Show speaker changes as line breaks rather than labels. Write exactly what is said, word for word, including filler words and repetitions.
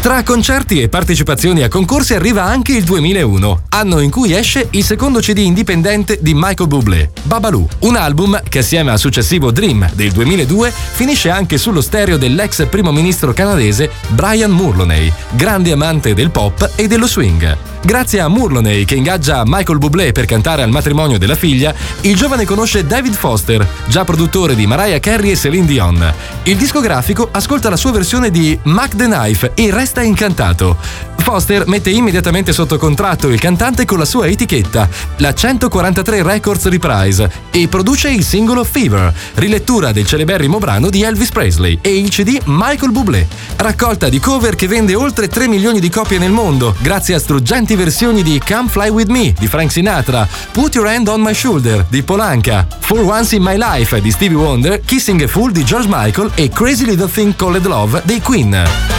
Tra concerti e partecipazioni a concorsi arriva anche il duemilauno, anno in cui esce il secondo C D indipendente di Michael Bublé, Babalu, un album che assieme al successivo Dream del duemiladue finisce anche sullo stereo dell'ex primo ministro canadese Brian Mulroney, grande amante del pop e dello swing. Grazie a Mulroney, che ingaggia Michael Bublé per cantare al matrimonio della figlia, il giovane conosce David Foster, già produttore di Mariah Carey e Celine Dion. Il discografico ascolta la sua versione di Mac the Knife e resta incantato. Foster mette immediatamente sotto contratto il cantante con la sua etichetta, la centoquarantatré Records Reprise, e produce il singolo Fever, rilettura del celeberrimo brano di Elvis Presley, e il C D Michael Bublé, raccolta di cover che vende oltre tre milioni di copie nel mondo, grazie a struggenti versioni di Come Fly With Me di Frank Sinatra, Put Your Hand On My Shoulder di Polanca, For Once In My Life di Stevie Wonder, Kissing a Fool di George Michael e Crazy Little Thing Called Love dei Queen.